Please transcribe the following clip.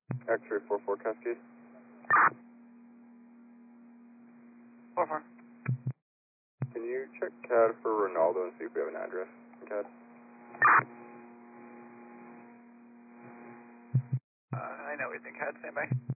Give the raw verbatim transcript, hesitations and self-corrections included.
X-ray four four Cascade. four four. Can you check C A D for Ronaldo and see if we have an address in C A D? Uh, I know everything, C A D, stand by.